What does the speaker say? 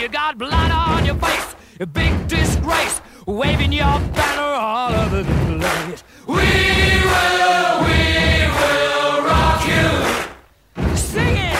you got blood on your face, a big disgrace, waving your banner all over the place. We will